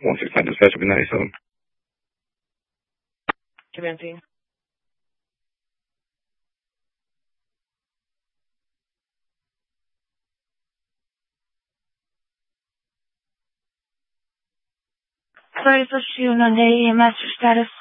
169 dispatch will be 97. Commencing. Sorry, so Monday, EMS status.